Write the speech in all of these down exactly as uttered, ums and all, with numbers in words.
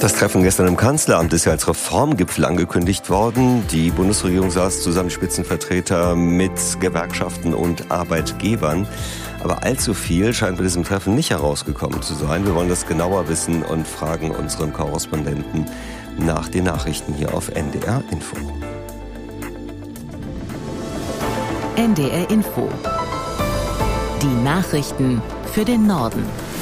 Das Treffen gestern im Kanzleramt ist ja als Reformgipfel angekündigt worden. Die Bundesregierung saß zusammen, Spitzenvertreter mit Gewerkschaften und Arbeitgebern. Aber allzu viel scheint bei diesem Treffen nicht herausgekommen zu sein. Wir wollen das genauer wissen und fragen unseren Korrespondenten nach den Nachrichten hier auf N D R Info. N D R Info. Die Nachrichten für den Norden.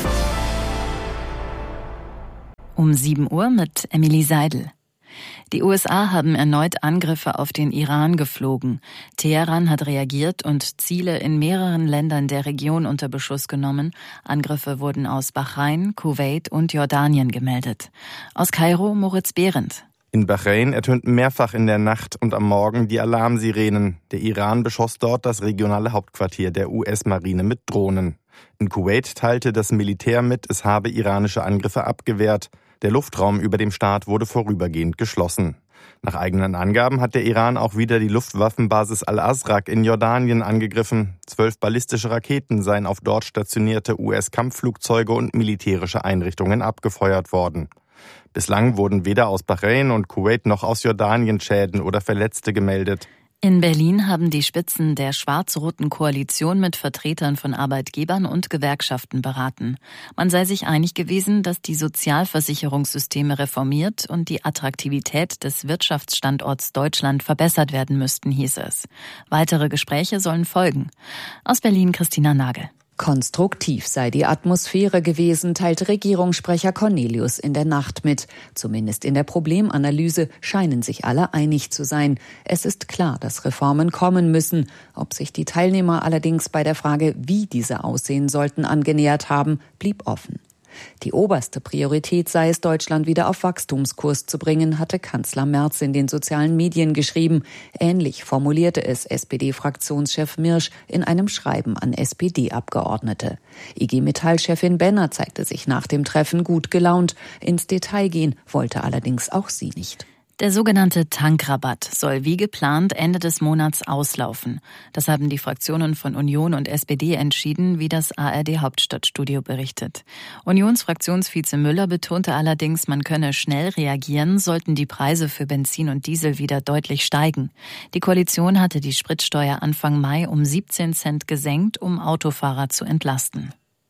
Um sieben Uhr mit Emily Seidel. Die U S A haben erneut Angriffe auf den Iran geflogen. Teheran hat reagiert und Ziele in mehreren Ländern der Region unter Beschuss genommen. Angriffe wurden aus Bahrain, Kuwait und Jordanien gemeldet. Aus Kairo Moritz Behrendt. In Bahrain ertönten mehrfach in der Nacht und am Morgen die Alarmsirenen. Der Iran beschoss dort das regionale Hauptquartier der U S-Marine mit Drohnen. In Kuwait teilte das Militär mit, es habe iranische Angriffe abgewehrt. Der Luftraum über dem Staat wurde vorübergehend geschlossen. Nach eigenen Angaben hat der Iran auch wieder die Luftwaffenbasis Al-Azraq in Jordanien angegriffen. Zwölf ballistische Raketen seien auf dort stationierte U S-Kampfflugzeuge und militärische Einrichtungen abgefeuert worden. Bislang wurden weder aus Bahrain und Kuwait noch aus Jordanien Schäden oder Verletzte gemeldet. In Berlin haben die Spitzen der schwarz-roten Koalition mit Vertretern von Arbeitgebern und Gewerkschaften beraten. Man sei sich einig gewesen, dass die Sozialversicherungssysteme reformiert und die Attraktivität des Wirtschaftsstandorts Deutschland verbessert werden müssten, hieß es. Weitere Gespräche sollen folgen. Aus Berlin Christina Nagel. Konstruktiv sei die Atmosphäre gewesen, teilt Regierungssprecher Cornelius in der Nacht mit. Zumindest in der Problemanalyse scheinen sich alle einig zu sein. Es ist klar, dass Reformen kommen müssen. Ob sich die Teilnehmer allerdings bei der Frage, wie diese aussehen sollten, angenähert haben, blieb offen. Die oberste Priorität sei es, Deutschland wieder auf Wachstumskurs zu bringen, hatte Kanzler Merz in den sozialen Medien geschrieben. Ähnlich formulierte es S P D-Fraktionschef Mirsch in einem Schreiben an S P D-Abgeordnete. I G Metall-Chefin Benner zeigte sich nach dem Treffen gut gelaunt. Ins Detail gehen wollte allerdings auch sie nicht. Der sogenannte Tankrabatt soll wie geplant Ende des Monats auslaufen. Das haben die Fraktionen von Union und S P D entschieden, wie das A R D-Hauptstadtstudio berichtet. Unionsfraktionsvize Müller betonte allerdings, man könne schnell reagieren, sollten die Preise für Benzin und Diesel wieder deutlich steigen. Die Koalition hatte die Spritsteuer Anfang Mai um siebzehn Cent gesenkt, um Autofahrer zu entlasten.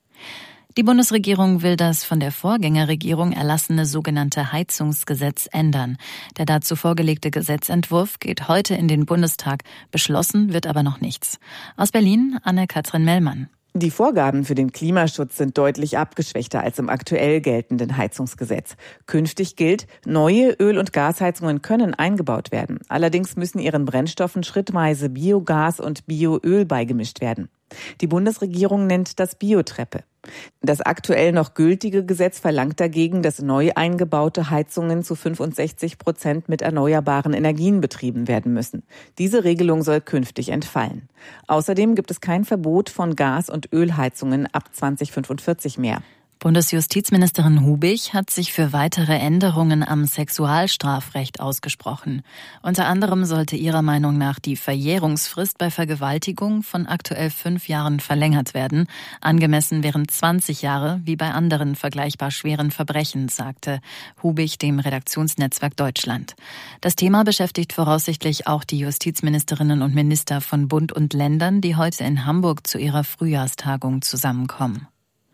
Die Bundesregierung will das von der Vorgängerregierung erlassene sogenannte Heizungsgesetz ändern. Der dazu vorgelegte Gesetzentwurf geht heute in den Bundestag. Beschlossen wird aber noch nichts. Aus Berlin Anne-Kathrin Mellmann. Die Vorgaben für den Klimaschutz sind deutlich abgeschwächter als im aktuell geltenden Heizungsgesetz. Künftig gilt, neue Öl- und Gasheizungen können eingebaut werden. Allerdings müssen ihren Brennstoffen schrittweise Biogas und Bioöl beigemischt werden. Die Bundesregierung nennt das Biotreppe. Das aktuell noch gültige Gesetz verlangt dagegen, dass neu eingebaute Heizungen zu fünfundsechzig Prozent mit erneuerbaren Energien betrieben werden müssen. Diese Regelung soll künftig entfallen. Außerdem gibt es kein Verbot von Gas- und Ölheizungen ab zweitausendfünfundvierzig mehr. Bundesjustizministerin Hubig hat sich für weitere Änderungen am Sexualstrafrecht ausgesprochen. Unter anderem sollte ihrer Meinung nach die Verjährungsfrist bei Vergewaltigung von aktuell fünf Jahren verlängert werden. Angemessen wären zwanzig Jahre, wie bei anderen vergleichbar schweren Verbrechen, sagte Hubig dem Redaktionsnetzwerk Deutschland. Das Thema beschäftigt voraussichtlich auch die Justizministerinnen und Minister von Bund und Ländern, die heute in Hamburg zu ihrer Frühjahrstagung zusammenkommen.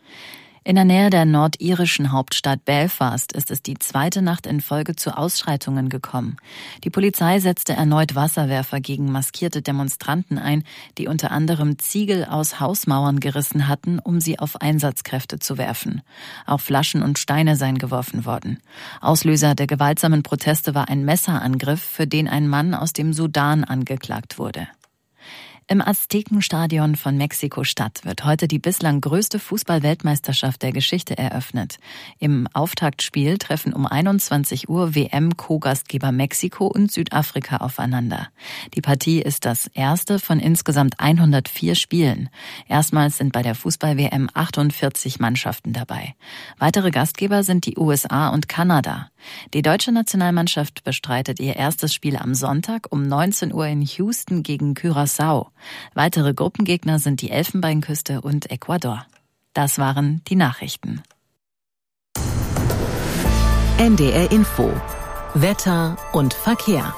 In der Nähe der nordirischen Hauptstadt Belfast ist es die zweite Nacht in Folge zu Ausschreitungen gekommen. Die Polizei setzte erneut Wasserwerfer gegen maskierte Demonstranten ein, die unter anderem Ziegel aus Hausmauern gerissen hatten, um sie auf Einsatzkräfte zu werfen. Auch Flaschen und Steine seien geworfen worden. Auslöser der gewaltsamen Proteste war ein Messerangriff, für den ein Mann aus dem Sudan angeklagt wurde. Im Aztekenstadion von Mexiko-Stadt wird heute die bislang größte Fußball-Weltmeisterschaft der Geschichte eröffnet. Im Auftaktspiel treffen um einundzwanzig Uhr W M-Co-Gastgeber Mexiko und Südafrika aufeinander. Die Partie ist das erste von insgesamt hundertvier Spielen. Erstmals sind bei der Fußball-W M achtundvierzig Mannschaften dabei. Weitere Gastgeber sind die U S A und Kanada. Die deutsche Nationalmannschaft bestreitet ihr erstes Spiel am Sonntag um neunzehn Uhr in Houston gegen Curaçao. Weitere Gruppengegner sind die Elfenbeinküste und Ecuador. Das waren die Nachrichten. N D R Info. Wetter und Verkehr.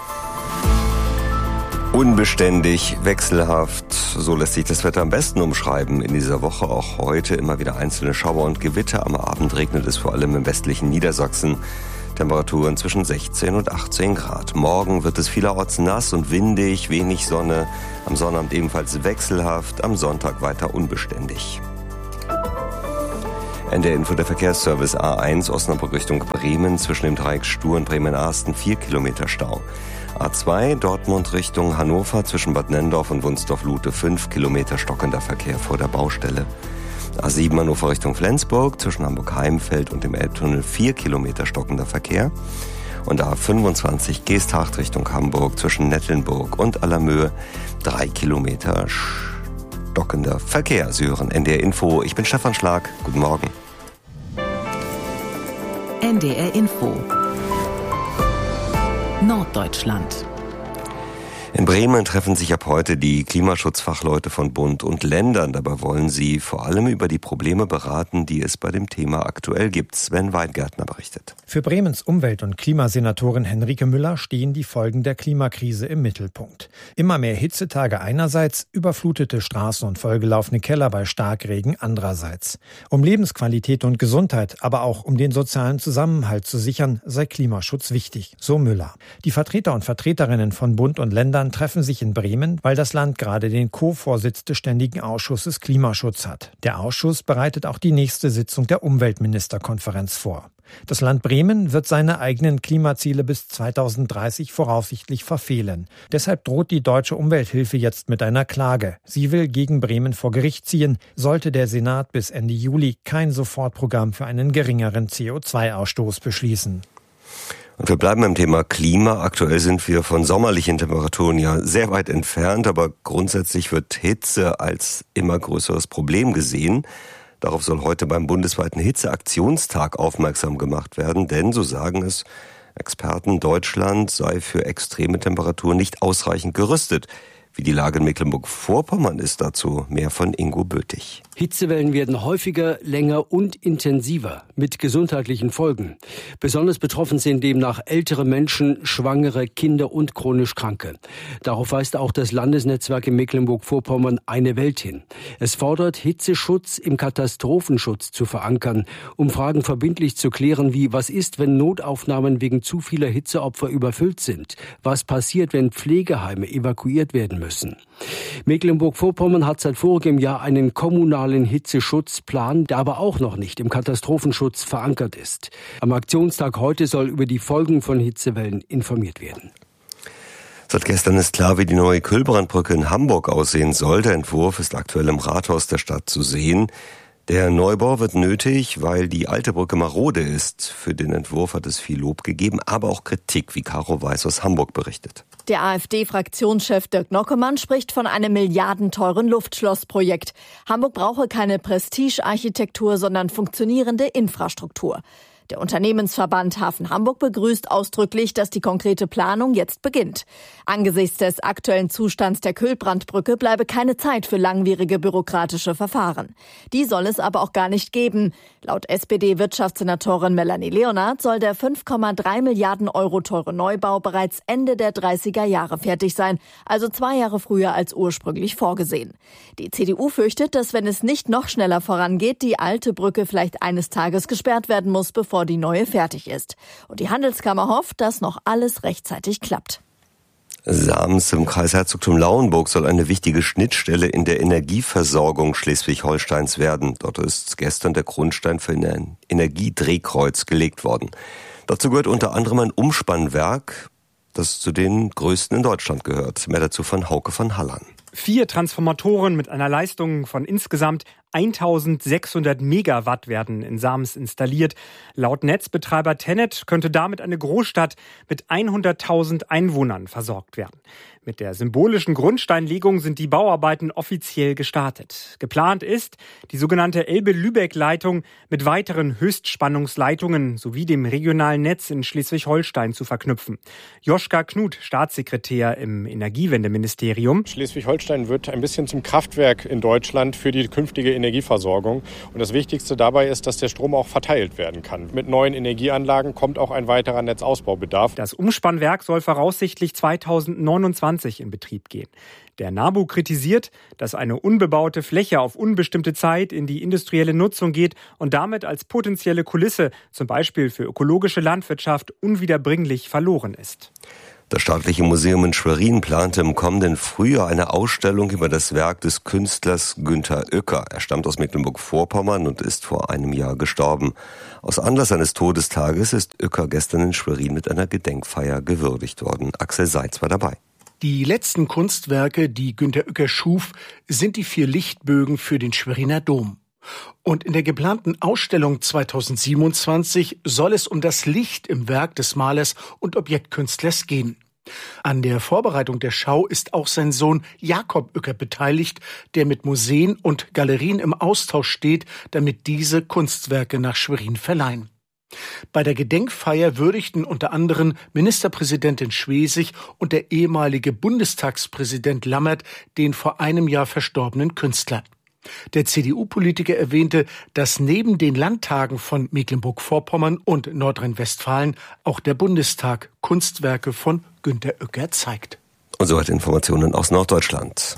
Unbeständig, wechselhaft, so lässt sich das Wetter am besten umschreiben. In dieser Woche auch heute immer wieder einzelne Schauer und Gewitter. Am Abend regnet es vor allem im westlichen Niedersachsen. Temperaturen zwischen sechzehn und achtzehn Grad. Morgen wird es vielerorts nass und windig, wenig Sonne. Am Sonnabend ebenfalls wechselhaft, am Sonntag weiter unbeständig. N D R Info, der Verkehrsservice A eins, Osnabrück Richtung Bremen, zwischen dem Dreieck Stur und Bremen-Arsten, vier Kilometer Stau. A zwei, Dortmund Richtung Hannover, zwischen Bad Nenndorf und Wunsdorf-Lute, fünf Kilometer stockender Verkehr vor der Baustelle. A sieben, Hannover Richtung Flensburg, zwischen Hamburg-Heimfeld und dem Elbtunnel, vier Kilometer stockender Verkehr. Und A fünfundzwanzig, Geesthacht Richtung Hamburg, zwischen Nettelnburg und Allermöhe, drei Kilometer stockender Verkehr. Sie hören N D R Info, ich bin Stefan Schlag, guten Morgen. N D R Info. Norddeutschland. In Bremen treffen sich ab heute die Klimaschutzfachleute von Bund und Ländern. Dabei wollen sie vor allem über die Probleme beraten, die es bei dem Thema aktuell gibt. Sven Weingärtner berichtet. Für Bremens Umwelt- und Klimasenatorin Henrike Müller stehen die Folgen der Klimakrise im Mittelpunkt. Immer mehr Hitzetage einerseits, überflutete Straßen und vollgelaufene Keller bei Starkregen andererseits. Um Lebensqualität und Gesundheit, aber auch um den sozialen Zusammenhalt zu sichern, sei Klimaschutz wichtig, so Müller. Die Vertreter und Vertreterinnen von Bund und Ländern treffen sich in Bremen, weil das Land gerade den Co-Vorsitz des Ständigen Ausschusses Klimaschutz hat. Der Ausschuss bereitet auch die nächste Sitzung der Umweltministerkonferenz vor. Das Land Bremen wird seine eigenen Klimaziele bis zweitausenddreißig voraussichtlich verfehlen. Deshalb droht die Deutsche Umwelthilfe jetzt mit einer Klage. Sie will gegen Bremen vor Gericht ziehen, sollte der Senat bis Ende Juli kein Sofortprogramm für einen geringeren C O zwei Ausstoß beschließen. Und wir bleiben beim Thema Klima. Aktuell sind wir von sommerlichen Temperaturen ja sehr weit entfernt, aber grundsätzlich wird Hitze als immer größeres Problem gesehen. Darauf soll heute beim bundesweiten Hitzeaktionstag aufmerksam gemacht werden, denn, so sagen es Experten, Deutschland sei für extreme Temperaturen nicht ausreichend gerüstet. Wie die Lage in Mecklenburg-Vorpommern ist, dazu mehr von Ingo Bötig. Hitzewellen werden häufiger, länger und intensiver mit gesundheitlichen Folgen. Besonders betroffen sind demnach ältere Menschen, Schwangere, Kinder und chronisch Kranke. Darauf weist auch das Landesnetzwerk in Mecklenburg-Vorpommern Eine Welt hin. Es fordert, Hitzeschutz im Katastrophenschutz zu verankern, um Fragen verbindlich zu klären wie: Was ist, wenn Notaufnahmen wegen zu vieler Hitzeopfer überfüllt sind? Was passiert, wenn Pflegeheime evakuiert werden müssen? Mecklenburg-Vorpommern hat seit vorigem Jahr einen kommunalen Hitzeschutzplan, der aber auch noch nicht im Katastrophenschutz verankert ist. Am Aktionstag heute soll über die Folgen von Hitzewellen informiert werden. Seit gestern ist klar, wie die neue Kühlbrandbrücke in Hamburg aussehen soll. Der Entwurf ist aktuell im Rathaus der Stadt zu sehen. Der Neubau wird nötig, weil die alte Brücke marode ist. Für den Entwurf hat es viel Lob gegeben, aber auch Kritik, wie Caro Weiß aus Hamburg berichtet. Der AfD-Fraktionschef Dirk Nockemann spricht von einem milliardenteuren Luftschlossprojekt. Hamburg brauche keine Prestigearchitektur, sondern funktionierende Infrastruktur. Der Unternehmensverband Hafen Hamburg begrüßt ausdrücklich, dass die konkrete Planung jetzt beginnt. Angesichts des aktuellen Zustands der Kühlbrandbrücke bleibe keine Zeit für langwierige bürokratische Verfahren. Die soll es aber auch gar nicht geben. Laut S P D-Wirtschaftssenatorin Melanie Leonard soll der fünf Komma drei Milliarden Euro teure Neubau bereits Ende der dreißiger Jahre fertig sein, also zwei Jahre früher als ursprünglich vorgesehen. Die C D U fürchtet, dass, wenn es nicht noch schneller vorangeht, die alte Brücke vielleicht eines Tages gesperrt werden muss, bevor die neue fertig ist. Und die Handelskammer hofft, dass noch alles rechtzeitig klappt. Sams im Kreis Herzogtum Lauenburg soll eine wichtige Schnittstelle in der Energieversorgung Schleswig-Holsteins werden. Dort ist gestern der Grundstein für ein Energiedrehkreuz gelegt worden. Dazu gehört unter anderem ein Umspannwerk, das zu den größten in Deutschland gehört. Mehr dazu von Hauke von Halland. Vier Transformatoren mit einer Leistung von insgesamt eintausendsechshundert Megawatt werden in Sams installiert. Laut Netzbetreiber Tennet könnte damit eine Großstadt mit hunderttausend Einwohnern versorgt werden. Mit der symbolischen Grundsteinlegung sind die Bauarbeiten offiziell gestartet. Geplant ist, die sogenannte Elbe-Lübeck-Leitung mit weiteren Höchstspannungsleitungen sowie dem regionalen Netz in Schleswig-Holstein zu verknüpfen. Joschka Knut, Staatssekretär im Energiewendeministerium. Schleswig-Holstein wird ein bisschen zum Kraftwerk in Deutschland für die künftige Energieversorgung. Und das Wichtigste dabei ist, dass der Strom auch verteilt werden kann. Mit neuen Energieanlagen kommt auch ein weiterer Netzausbaubedarf. Das Umspannwerk soll voraussichtlich zweitausendneunundzwanzig in Betrieb gehen. Der NABU kritisiert, dass eine unbebaute Fläche auf unbestimmte Zeit in die industrielle Nutzung geht und damit als potenzielle Kulisse, zum Beispiel für ökologische Landwirtschaft, unwiederbringlich verloren ist. Das Staatliche Museum in Schwerin plante im kommenden Frühjahr eine Ausstellung über das Werk des Künstlers Günter Uecker. Er stammt aus Mecklenburg-Vorpommern und ist vor einem Jahr gestorben. Aus Anlass seines Todestages ist Uecker gestern in Schwerin mit einer Gedenkfeier gewürdigt worden. Axel Seitz war dabei. Die letzten Kunstwerke, die Günter Uecker schuf, sind die vier Lichtbögen für den Schweriner Dom. Und in der geplanten Ausstellung zweitausendsiebenundzwanzig soll es um das Licht im Werk des Malers und Objektkünstlers gehen. An der Vorbereitung der Schau ist auch sein Sohn Jakob Uecker beteiligt, der mit Museen und Galerien im Austausch steht, damit diese Kunstwerke nach Schwerin verleihen. Bei der Gedenkfeier würdigten unter anderem Ministerpräsidentin Schwesig und der ehemalige Bundestagspräsident Lammert den vor einem Jahr verstorbenen Künstler. Der C D U-Politiker erwähnte, dass neben den Landtagen von Mecklenburg-Vorpommern und Nordrhein-Westfalen auch der Bundestag Kunstwerke von Günter Uecker zeigt. Und soweit Informationen aus Norddeutschland.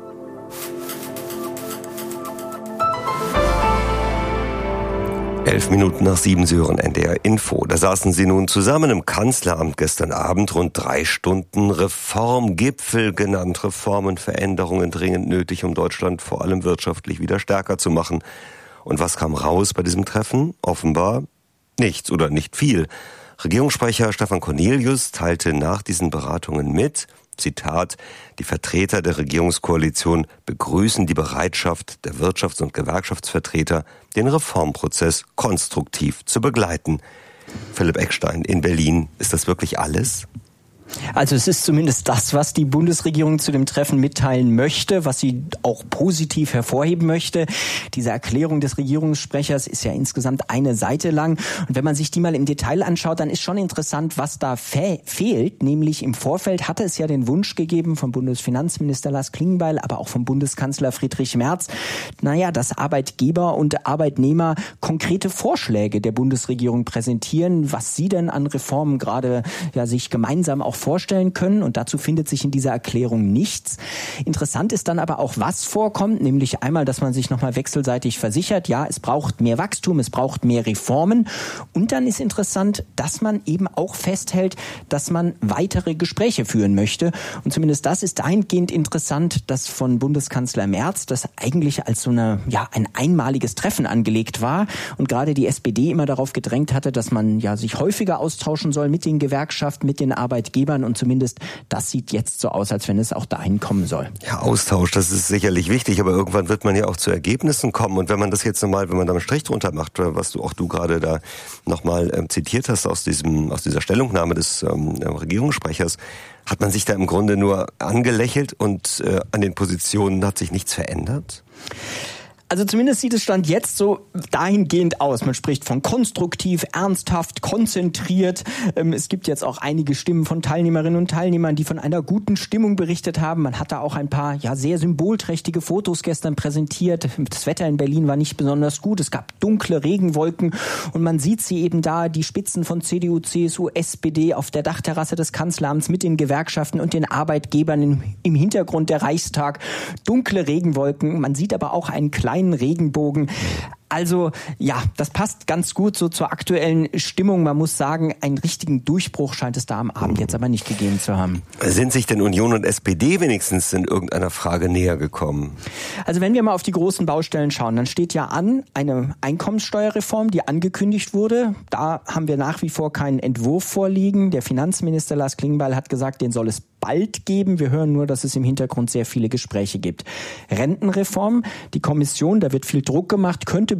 Elf Minuten nach sieben, Sie hören N D R Info. Da saßen sie nun zusammen im Kanzleramt gestern Abend, rund drei Stunden. Reformgipfel genannt. Reformen, Veränderungen dringend nötig, um Deutschland vor allem wirtschaftlich wieder stärker zu machen. Und was kam raus bei diesem Treffen? Offenbar nichts oder nicht viel. Regierungssprecher Stefan Cornelius teilte nach diesen Beratungen mit, Zitat, die Vertreter der Regierungskoalition begrüßen die Bereitschaft der Wirtschafts- und Gewerkschaftsvertreter, den Reformprozess konstruktiv zu begleiten. Philipp Eckstein in Berlin, ist das wirklich alles? Also es ist zumindest das, was die Bundesregierung zu dem Treffen mitteilen möchte, was sie auch positiv hervorheben möchte. Diese Erklärung des Regierungssprechers ist ja insgesamt eine Seite lang. Und wenn man sich die mal im Detail anschaut, dann ist schon interessant, was da fe- fehlt. Nämlich im Vorfeld hatte es ja den Wunsch gegeben vom Bundesfinanzminister Lars Klingbeil, aber auch vom Bundeskanzler Friedrich Merz, naja, dass Arbeitgeber und Arbeitnehmer konkrete Vorschläge der Bundesregierung präsentieren, was sie denn an Reformen gerade ja sich gemeinsam auch vorstellen können, und dazu findet sich in dieser Erklärung nichts. Interessant ist dann aber auch, was vorkommt, nämlich einmal, dass man sich nochmal wechselseitig versichert, ja, es braucht mehr Wachstum, es braucht mehr Reformen, und dann ist interessant, dass man eben auch festhält, dass man weitere Gespräche führen möchte, und zumindest das ist dahingehend interessant, dass von Bundeskanzler Merz das eigentlich als so eine, ja, ein einmaliges Treffen angelegt war und gerade die S P D immer darauf gedrängt hatte, dass man ja sich häufiger austauschen soll mit den Gewerkschaften, mit den Arbeitgebern, und zumindest das sieht jetzt so aus, als wenn es auch dahin kommen soll. Ja, Austausch, das ist sicherlich wichtig, aber irgendwann wird man ja auch zu Ergebnissen kommen, und wenn man das jetzt nochmal, wenn man da einen Strich drunter macht, was du auch du gerade da nochmal ähm, zitiert hast aus diesem, aus dieser Stellungnahme des ähm, Regierungssprechers, hat man sich da im Grunde nur angelächelt und äh, an den Positionen hat sich nichts verändert? Also zumindest sieht es Stand jetzt so dahingehend aus. Man spricht von konstruktiv, ernsthaft, konzentriert. Es gibt jetzt auch einige Stimmen von Teilnehmerinnen und Teilnehmern, die von einer guten Stimmung berichtet haben. Man hat da auch ein paar ja sehr symbolträchtige Fotos gestern präsentiert. Das Wetter in Berlin war nicht besonders gut. Es gab dunkle Regenwolken und man sieht sie eben da, die Spitzen von C D U, C S U, S P D auf der Dachterrasse des Kanzleramts mit den Gewerkschaften und den Arbeitgebern im, im Hintergrund der Reichstag. Dunkle Regenwolken. Man sieht aber auch einen kleinen Regenbogen. Also ja, das passt ganz gut so zur aktuellen Stimmung. Man muss sagen, einen richtigen Durchbruch scheint es da am Abend jetzt aber nicht gegeben zu haben. Sind sich denn Union und S P D wenigstens in irgendeiner Frage näher gekommen? Also wenn wir mal auf die großen Baustellen schauen, dann steht ja an eine Einkommenssteuerreform, die angekündigt wurde. Da haben wir nach wie vor keinen Entwurf vorliegen. Der Finanzminister Lars Klingbeil hat gesagt, den soll es bald geben. Wir hören nur, dass es im Hintergrund sehr viele Gespräche gibt. Rentenreform, die Kommission, da wird viel Druck gemacht, könnte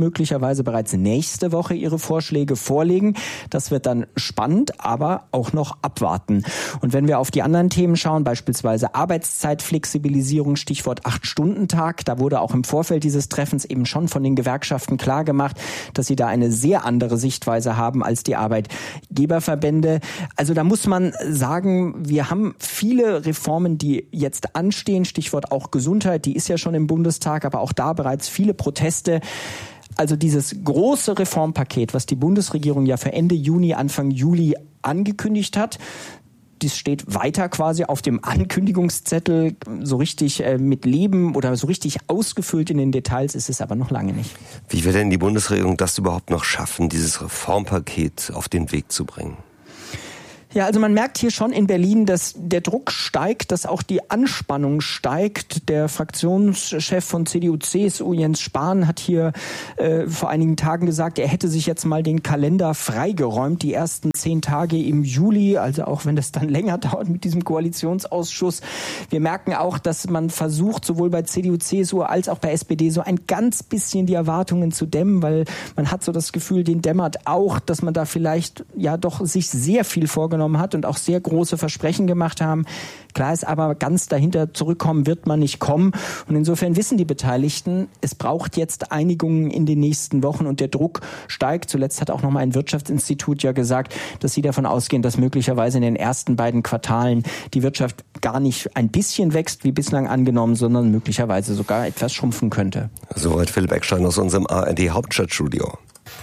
möglicherweise bereits nächste Woche ihre Vorschläge vorlegen. Das wird dann spannend, aber auch noch abwarten. Und wenn wir auf die anderen Themen schauen, beispielsweise Arbeitszeitflexibilisierung, Stichwort acht-Stunden-Tag, da wurde auch im Vorfeld dieses Treffens eben schon von den Gewerkschaften klargemacht, dass sie da eine sehr andere Sichtweise haben als die Arbeitgeberverbände. Also da muss man sagen, wir haben viele Reformen, die jetzt anstehen, Stichwort auch Gesundheit, die ist ja schon im Bundestag, aber auch da bereits viele Proteste. Also dieses große Reformpaket, was die Bundesregierung ja für Ende Juni, Anfang Juli angekündigt hat, das steht weiter quasi auf dem Ankündigungszettel. So richtig äh, mit Leben oder so richtig ausgefüllt in den Details ist es aber noch lange nicht. Wie will denn die Bundesregierung das überhaupt noch schaffen, dieses Reformpaket auf den Weg zu bringen? Ja, also man merkt hier schon in Berlin, dass der Druck steigt, dass auch die Anspannung steigt. Der Fraktionschef von C D U C S U, Jens Spahn, hat hier äh, vor einigen Tagen gesagt, er hätte sich jetzt mal den Kalender freigeräumt, die ersten zehn Tage im Juli, also auch wenn das dann länger dauert mit diesem Koalitionsausschuss. Wir merken auch, dass man versucht, sowohl bei C D U C S U als auch bei S P D so ein ganz bisschen die Erwartungen zu dämmen, weil man hat so das Gefühl, den dämmert auch, dass man da vielleicht ja doch sich sehr viel vorgenommen hat und auch sehr große Versprechen gemacht haben. Klar ist aber, ganz dahinter zurückkommen wird man nicht kommen. Und insofern wissen die Beteiligten, es braucht jetzt Einigungen in den nächsten Wochen und der Druck steigt. Zuletzt hat auch noch mal ein Wirtschaftsinstitut ja gesagt, dass sie davon ausgehen, dass möglicherweise in den ersten beiden Quartalen die Wirtschaft gar nicht ein bisschen wächst, wie bislang angenommen, sondern möglicherweise sogar etwas schrumpfen könnte. Soweit Philipp Eckstein aus unserem A R D Hauptstadtstudio.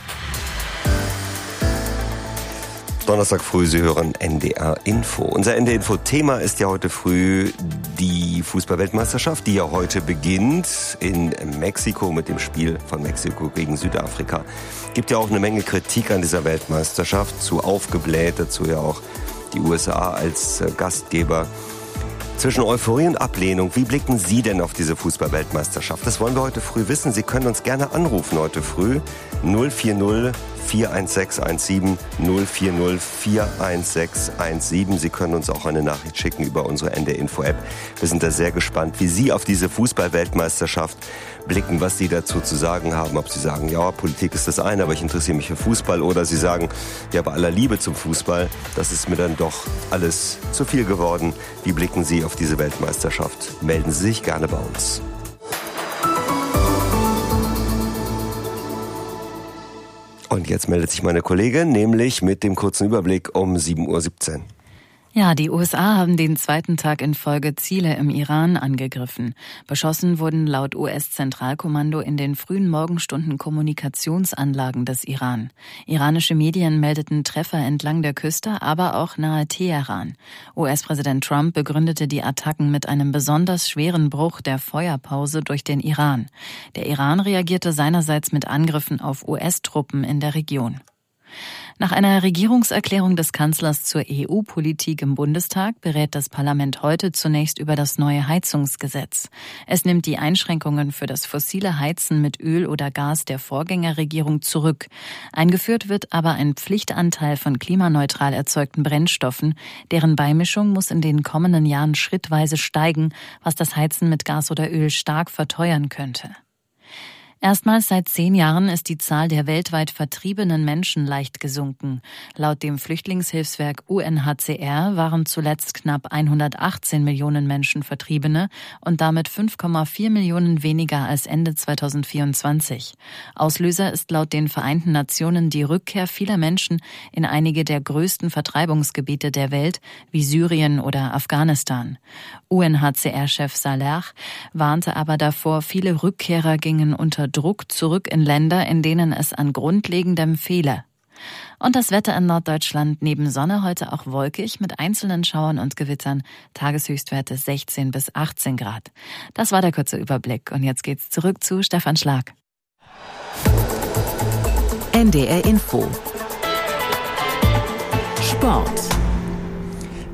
Donnerstag früh, Sie hören N D R Info. Unser N D R Info-Thema ist ja heute früh die Fußball-Weltmeisterschaft, die ja heute beginnt in Mexiko mit dem Spiel von Mexiko gegen Südafrika. Gibt ja auch eine Menge Kritik an dieser Weltmeisterschaft, zu aufgebläht, dazu ja auch die U S A als Gastgeber. Zwischen Euphorie und Ablehnung, wie blicken Sie denn auf diese Fußball-Weltmeisterschaft? Das wollen wir heute früh wissen. Sie können uns gerne anrufen heute früh. null vier null vier eins sechs eins sieben null vier null vier eins sechs eins sieben. Sie können uns auch eine Nachricht schicken über unsere N D R Info App. Wir sind da sehr gespannt, wie Sie auf diese Fußball-Weltmeisterschaft blicken, was Sie dazu zu sagen haben. Ob Sie sagen, ja, Politik ist das eine, aber ich interessiere mich für Fußball. Oder Sie sagen, ja, bei aller Liebe zum Fußball, das ist mir dann doch alles zu viel geworden. Wie blicken Sie auf diese Weltmeisterschaft? Melden Sie sich gerne bei uns. Und jetzt meldet sich meine Kollegin, nämlich mit dem kurzen Überblick um sieben Uhr siebzehn. Ja, die U S A haben den zweiten Tag in Folge Ziele im Iran angegriffen. Beschossen wurden laut U S-Zentralkommando in den frühen Morgenstunden Kommunikationsanlagen des Iran. Iranische Medien meldeten Treffer entlang der Küste, aber auch nahe Teheran. U S-Präsident Trump begründete die Attacken mit einem besonders schweren Bruch der Feuerpause durch den Iran. Der Iran reagierte seinerseits mit Angriffen auf U S-Truppen in der Region. Nach einer Regierungserklärung des Kanzlers zur E U-Politik im Bundestag berät das Parlament heute zunächst über das neue Heizungsgesetz. Es nimmt die Einschränkungen für das fossile Heizen mit Öl oder Gas der Vorgängerregierung zurück. Eingeführt wird aber ein Pflichtanteil von klimaneutral erzeugten Brennstoffen. Deren Beimischung muss in den kommenden Jahren schrittweise steigen, was das Heizen mit Gas oder Öl stark verteuern könnte. Erstmals seit zehn Jahren ist die Zahl der weltweit vertriebenen Menschen leicht gesunken. Laut dem Flüchtlingshilfswerk U N H C R waren zuletzt knapp hundertachtzehn Millionen Menschen Vertriebene und damit fünf Komma vier Millionen weniger als Ende zweitausendvierundzwanzig. Auslöser ist laut den Vereinten Nationen die Rückkehr vieler Menschen in einige der größten Vertreibungsgebiete der Welt, wie Syrien oder Afghanistan. U N H C R-Chef Salah warnte aber davor, viele Rückkehrer gingen unter Druck zurück in Länder, in denen es an Grundlegendem fehle. Und das Wetter in Norddeutschland neben Sonne heute auch wolkig mit einzelnen Schauern und Gewittern. Tageshöchstwerte sechzehn bis achtzehn Grad. Das war der kurze Überblick. Und jetzt geht's zurück zu Stefan Schlag. N D R Info. Sport.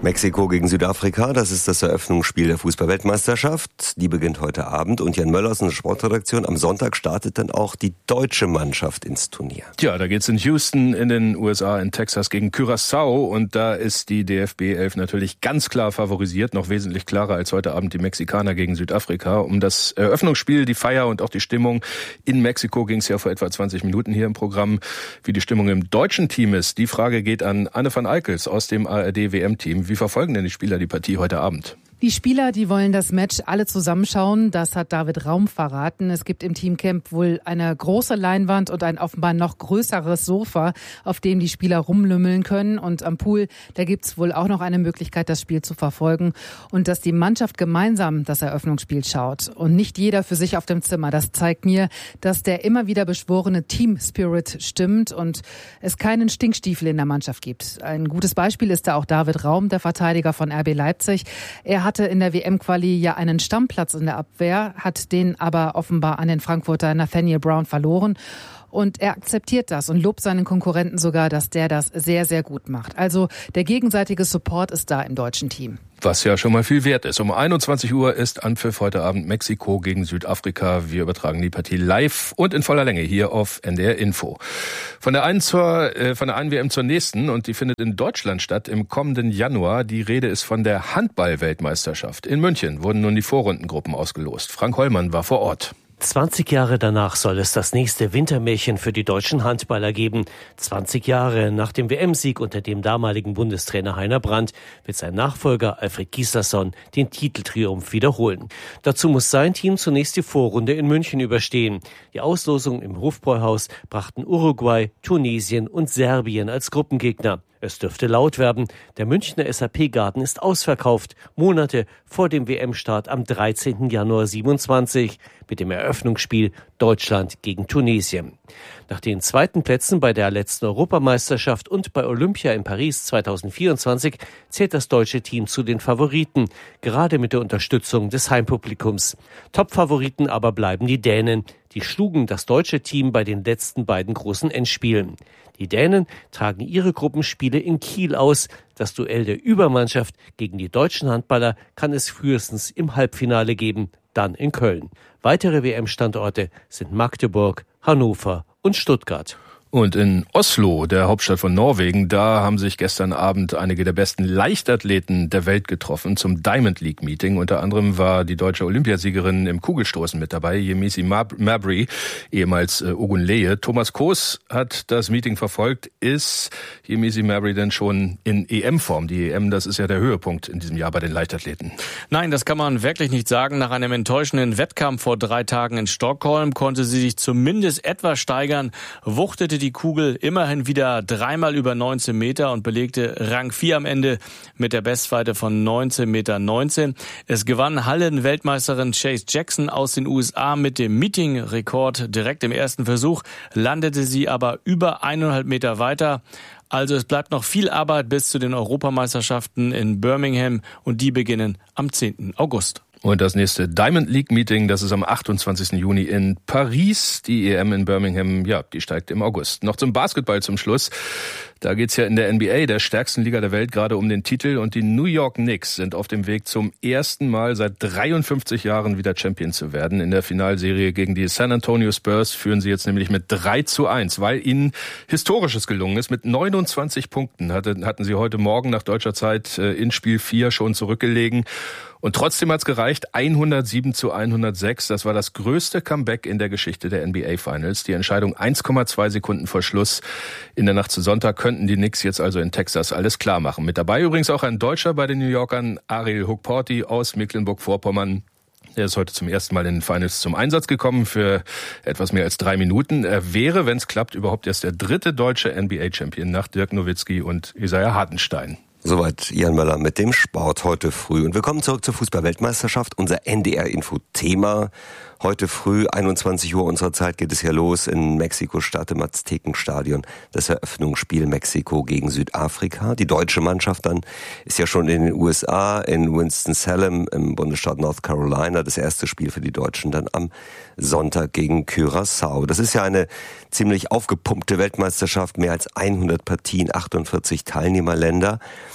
Mexiko gegen Südafrika, das ist das Eröffnungsspiel der Fußball-Weltmeisterschaft. Die beginnt heute Abend und Jan Möller aus der Sportredaktion. Am Sonntag startet dann auch die deutsche Mannschaft ins Turnier. Ja, da geht's in Houston in den U S A, in Texas gegen Curaçao und da ist die D F B elf natürlich ganz klar favorisiert, noch wesentlich klarer als heute Abend die Mexikaner gegen Südafrika. Um das Eröffnungsspiel, die Feier und auch die Stimmung in Mexiko ging es ja vor etwa zwanzig Minuten hier im Programm. Wie die Stimmung im deutschen Team ist, die Frage geht an Anne van Eickels aus dem A R D-W M-Team. Wie verfolgen denn die Spieler die Partie heute Abend? Die Spieler, die wollen das Match alle zusammenschauen. Das hat David Raum verraten. Es gibt im Teamcamp wohl eine große Leinwand und ein offenbar noch größeres Sofa, auf dem die Spieler rumlümmeln können. Und am Pool, da gibt's wohl auch noch eine Möglichkeit, das Spiel zu verfolgen. Und dass die Mannschaft gemeinsam das Eröffnungsspiel schaut und nicht jeder für sich auf dem Zimmer. Das zeigt mir, dass der immer wieder beschworene Team-Spirit stimmt und es keinen Stinkstiefel in der Mannschaft gibt. Ein gutes Beispiel ist da auch David Raum, der Verteidiger von R B Leipzig. Er hatte in der W M-Quali ja einen Stammplatz in der Abwehr, hat den aber offenbar an den Frankfurter Nathaniel Brown verloren. Und er akzeptiert das und lobt seinen Konkurrenten sogar, dass der das sehr, sehr gut macht. Also der gegenseitige Support ist da im deutschen Team. Was ja schon mal viel wert ist. Um einundzwanzig Uhr ist Anpfiff heute Abend Mexiko gegen Südafrika. Wir übertragen die Partie live und in voller Länge hier auf N D R Info. Von der einen zur, äh, von der einen W M zur nächsten und die findet in Deutschland statt im kommenden Januar. Die Rede ist von der Handball-Weltmeisterschaft. In München wurden nun die Vorrundengruppen ausgelost. Frank Hollmann war vor Ort. zwanzig Jahre danach soll es das nächste Wintermärchen für die deutschen Handballer geben. zwanzig Jahre nach dem W M-Sieg unter dem damaligen Bundestrainer Heiner Brandt wird sein Nachfolger Alfred Gislason den Titeltriumph wiederholen. Dazu muss sein Team zunächst die Vorrunde in München überstehen. Die Auslosung im Hofbräuhaus brachten Uruguay, Tunesien und Serbien als Gruppengegner. Es dürfte laut werden. Der Münchner S A P-Garten ist ausverkauft, Monate vor dem W M-Start am dreizehnten Januar siebenundzwanzig mit dem Eröffnungsspiel Deutschland gegen Tunesien. Nach den zweiten Plätzen bei der letzten Europameisterschaft und bei Olympia in Paris zweitausendvierundzwanzig zählt das deutsche Team zu den Favoriten, gerade mit der Unterstützung des Heimpublikums. Top-Favoriten aber bleiben die Dänen. Die schlugen das deutsche Team bei den letzten beiden großen Endspielen. Die Dänen tragen ihre Gruppenspiele in Kiel aus. Das Duell der Übermannschaft gegen die deutschen Handballer kann es frühestens im Halbfinale geben, dann in Köln. Weitere W M-Standorte sind Magdeburg, Hannover und Stuttgart. Und in Oslo, der Hauptstadt von Norwegen, da haben sich gestern Abend einige der besten Leichtathleten der Welt getroffen zum Diamond League Meeting. Unter anderem war die deutsche Olympiasiegerin im Kugelstoßen mit dabei, Yemisi Mabry, ehemals äh, Ogunleye. Thomas Koos hat das Meeting verfolgt. Ist Yemisi Mabry denn schon in E M-Form? Die E M, das ist ja der Höhepunkt in diesem Jahr bei den Leichtathleten. Nein, das kann man wirklich nicht sagen. Nach einem enttäuschenden Wettkampf vor drei Tagen in Stockholm konnte sie sich zumindest etwas steigern, wuchtete die die Kugel immerhin wieder dreimal über neunzehn Meter und belegte Rang vier am Ende mit der Bestweite von neunzehn Meter neunzehn. Es gewann Hallen-Weltmeisterin Chase Jackson aus den U S A mit dem Meeting-Rekord direkt im ersten Versuch, landete sie aber über eineinhalb Meter weiter. Also es bleibt noch viel Arbeit bis zu den Europameisterschaften in Birmingham und die beginnen am zehnten August. Und das nächste Diamond League Meeting, das ist am achtundzwanzigsten Juni in Paris. Die E M in Birmingham, ja, die steigt im August. Noch zum Basketball zum Schluss. Da geht's ja in der N B A, der stärksten Liga der Welt, gerade um den Titel. Und die New York Knicks sind auf dem Weg zum ersten Mal seit dreiundfünfzig Jahren wieder Champion zu werden. In der Finalserie gegen die San Antonio Spurs führen sie jetzt nämlich mit drei zu eins, weil ihnen Historisches gelungen ist. Mit neunundzwanzig Punkten hatten sie heute Morgen nach deutscher Zeit in Spiel vier schon zurückgelegen. Und trotzdem hat's gereicht, hundertsieben zu hundertsechs. Das war das größte Comeback in der Geschichte der N B A Finals. Die Entscheidung eins Komma zwei Sekunden vor Schluss. In der Nacht zu Sonntag könnten die Knicks jetzt also in Texas alles klar machen. Mit dabei übrigens auch ein Deutscher bei den New Yorkern, Ariel Hukporti aus Mecklenburg-Vorpommern. Er ist heute zum ersten Mal in den Finals zum Einsatz gekommen für etwas mehr als drei Minuten. Er wäre, wenn es klappt, überhaupt erst der dritte deutsche N B A-Champion nach Dirk Nowitzki und Isaiah Hartenstein. Soweit Jan Möller mit dem Sport heute früh. Und wir kommen zurück zur Fußball-Weltmeisterschaft. Unser N D R-Info-Thema. Heute früh, einundzwanzig Uhr unserer Zeit, geht es hier los in Mexiko-Stadt im Aztekenstadion. Das Eröffnungsspiel Mexiko gegen Südafrika. Die deutsche Mannschaft dann ist ja schon in den U S A, in Winston-Salem im Bundesstaat North Carolina. Das erste Spiel für die Deutschen dann am Sonntag gegen Curaçao. Das ist ja eine ziemlich aufgepumpte Weltmeisterschaft. Mehr als hundert Partien, achtundvierzig Teilnehmerländer.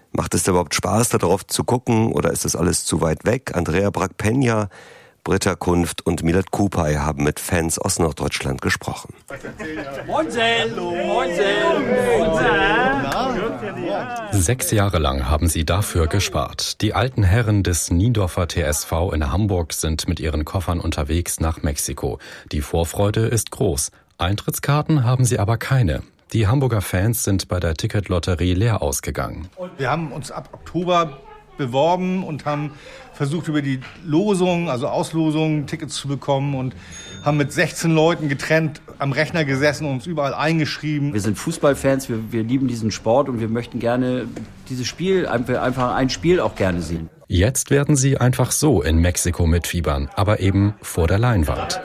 Macht es da überhaupt Spaß, darauf zu gucken, oder ist das alles zu weit weg? Andrea Brack-Peña, Britta Kunft und Milad Kupay haben mit Fans aus Norddeutschland gesprochen. Moinsen! Moinsen! Sechs Jahre lang haben sie dafür gespart. Die alten Herren des Niendorfer T S V in Hamburg sind mit ihren Koffern unterwegs nach Mexiko. Die Vorfreude ist groß. Eintrittskarten haben sie aber keine. Die Hamburger Fans sind bei der Ticketlotterie leer ausgegangen. Wir haben uns ab Oktober beworben und haben versucht, über die Losung, also Auslosung, Tickets zu bekommen und haben mit sechzehn Leuten getrennt am Rechner gesessen und uns überall eingeschrieben. Wir sind Fußballfans, wir, wir lieben diesen Sport und wir möchten gerne dieses Spiel, einfach ein Spiel auch gerne sehen. Jetzt werden sie einfach so in Mexiko mitfiebern, aber eben vor der Leinwand.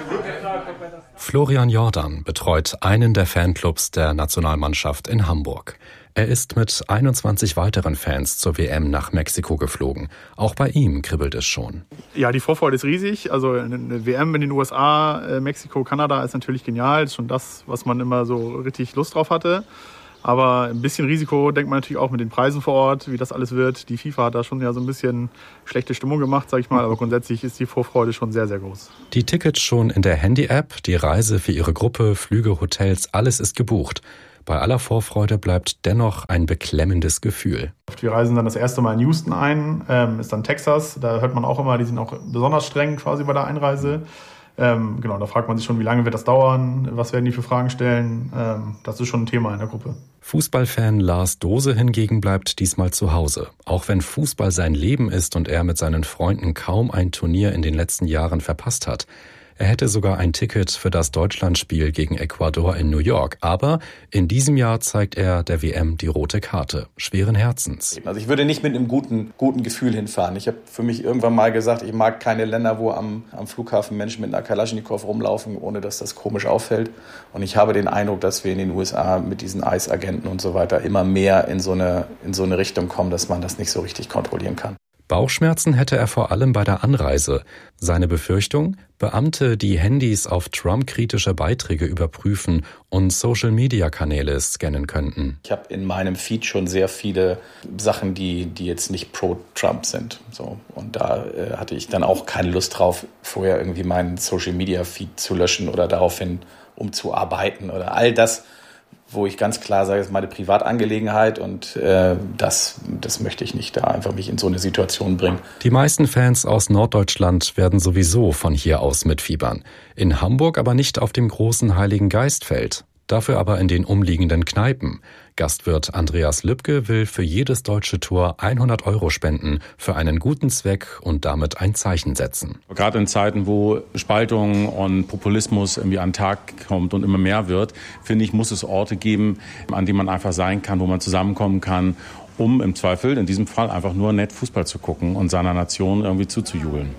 Florian Jordan betreut einen der Fanclubs der Nationalmannschaft in Hamburg. Er ist mit einundzwanzig weiteren Fans zur W M nach Mexiko geflogen. Auch bei ihm kribbelt es schon. Ja, die Vorfreude ist riesig. Also eine W M in den U S A, Mexiko, Kanada ist natürlich genial. Das ist schon das, was man immer so richtig Lust drauf hatte. Aber ein bisschen Risiko denkt man natürlich auch mit den Preisen vor Ort, wie das alles wird. Die FIFA hat da schon ja so ein bisschen schlechte Stimmung gemacht, sag ich mal. Aber grundsätzlich ist die Vorfreude schon sehr, sehr groß. Die Tickets schon in der Handy-App, die Reise für ihre Gruppe, Flüge, Hotels, alles ist gebucht. Bei aller Vorfreude bleibt dennoch ein beklemmendes Gefühl. Wir reisen dann das erste Mal in Houston ein, ähm, ist dann Texas. Da hört man auch immer, die sind auch besonders streng quasi bei der Einreise. Ähm, genau, da fragt man sich schon, wie lange wird das dauern, was werden die für Fragen stellen. Ähm, das ist schon ein Thema in der Gruppe. Fußballfan Lars Dose hingegen bleibt diesmal zu Hause. Auch wenn Fußball sein Leben ist und er mit seinen Freunden kaum ein Turnier in den letzten Jahren verpasst hat. Er hätte sogar ein Ticket für das Deutschlandspiel gegen Ecuador in New York. Aber in diesem Jahr zeigt er der W M die rote Karte. Schweren Herzens. Also ich würde nicht mit einem guten, guten Gefühl hinfahren. Ich habe für mich irgendwann mal gesagt, ich mag keine Länder, wo am, am Flughafen Menschen mit einer Kalaschnikow rumlaufen, ohne dass das komisch auffällt. Und ich habe den Eindruck, dass wir in den U S A mit diesen I C E-Agenten und so weiter immer mehr in so eine, in so eine Richtung kommen, dass man das nicht so richtig kontrollieren kann. Bauchschmerzen hätte er vor allem bei der Anreise. Seine Befürchtung? Beamte, die Handys auf Trump-kritische Beiträge überprüfen und Social-Media-Kanäle scannen könnten. Ich habe in meinem Feed schon sehr viele Sachen, die, die jetzt nicht pro-Trump sind. So, und da äh, hatte ich dann auch keine Lust drauf, vorher irgendwie meinen Social-Media-Feed zu löschen oder daraufhin umzuarbeiten oder all das, wo ich ganz klar sage, es ist meine Privatangelegenheit und äh, das, das möchte ich nicht da einfach mich in so eine Situation bringen. Die meisten Fans aus Norddeutschland werden sowieso von hier aus mitfiebern. In Hamburg aber nicht auf dem großen Heiligen Geistfeld. Dafür aber in den umliegenden Kneipen. Gastwirt Andreas Lübke will für jedes deutsche Tor hundert Euro spenden für einen guten Zweck und damit ein Zeichen setzen. Gerade in Zeiten, wo Spaltung und Populismus irgendwie an den Tag kommt und immer mehr wird, finde ich, muss es Orte geben, an denen man einfach sein kann, wo man zusammenkommen kann, um im Zweifel, in diesem Fall, einfach nur nett Fußball zu gucken und seiner Nation irgendwie zuzujubeln.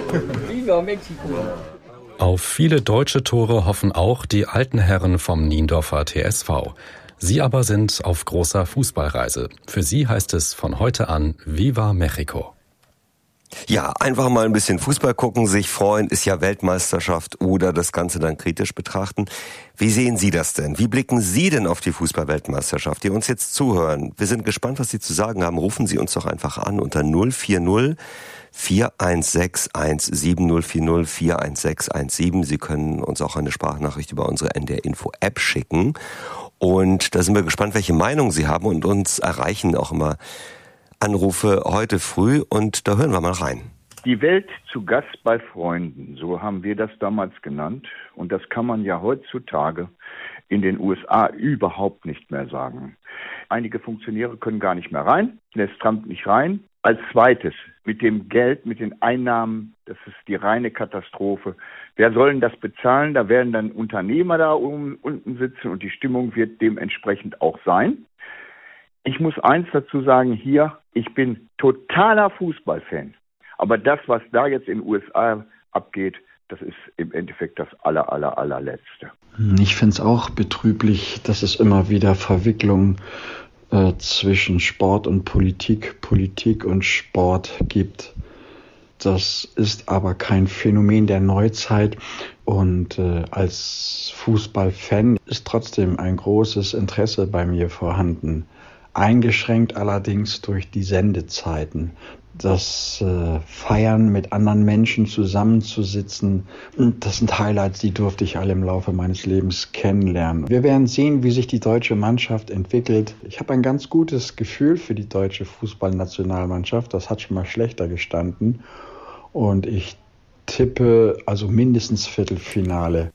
Viva Mexiko! Auf viele deutsche Tore hoffen auch die alten Herren vom Niendorfer T S V. Sie aber sind auf großer Fußballreise. Für sie heißt es von heute an Viva Mexico. Ja, einfach mal ein bisschen Fußball gucken, sich freuen, ist ja Weltmeisterschaft oder das Ganze dann kritisch betrachten. Wie sehen Sie das denn? Wie blicken Sie denn auf die Fußball-Weltmeisterschaft, die uns jetzt zuhören? Wir sind gespannt, was Sie zu sagen haben. Rufen Sie uns doch einfach an unter null vier null vier eins sechs eins sieben null vier null vier eins sechs eins sieben. Sie können uns auch eine Sprachnachricht über unsere N D R Info App schicken. Und da sind wir gespannt, welche Meinung Sie haben, und uns erreichen auch immer Anrufe heute früh, und da hören wir mal rein. Die Welt zu Gast bei Freunden, so haben wir das damals genannt. Und das kann man ja heutzutage in den U S A überhaupt nicht mehr sagen. Einige Funktionäre können gar nicht mehr rein, lässt Trump nicht rein. Als zweites, mit dem Geld, mit den Einnahmen, das ist die reine Katastrophe. Wer soll denn das bezahlen? Da werden dann Unternehmer da unten sitzen und die Stimmung wird dementsprechend auch sein. Ich muss eins dazu sagen hier, ich bin totaler Fußballfan. Aber das, was da jetzt in den U S A abgeht, das ist im Endeffekt das aller, aller, allerletzte. Ich finde es auch betrüblich, dass es immer wieder Verwicklungen äh, zwischen Sport und Politik, Politik und Sport gibt. Das ist aber kein Phänomen der Neuzeit, und äh, als Fußballfan ist trotzdem ein großes Interesse bei mir vorhanden. eingeschränkt allerdings durch die Sendezeiten. Das äh, Feiern mit anderen Menschen zusammenzusitzen, das sind Highlights, die durfte ich alle im Laufe meines Lebens kennenlernen. Wir werden sehen, wie sich die deutsche Mannschaft entwickelt. Ich habe ein ganz gutes Gefühl für die deutsche Fußballnationalmannschaft. Das hat schon mal schlechter gestanden. Und ich tippe also mindestens Viertelfinale.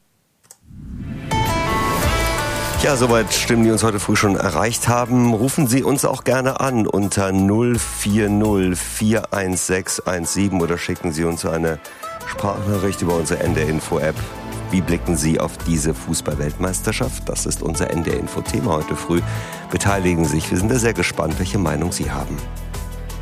Ja, soweit Stimmen, die uns heute früh schon erreicht haben. Rufen Sie uns auch gerne an unter null vier null vier eins sechs eins sieben oder schicken Sie uns eine Sprachnachricht über unsere N D R-Info-App. Wie blicken Sie auf diese Fußball-Weltmeisterschaft? Das ist unser N D R-Info-Thema heute früh. Beteiligen Sie sich. Wir sind da sehr gespannt, welche Meinung Sie haben.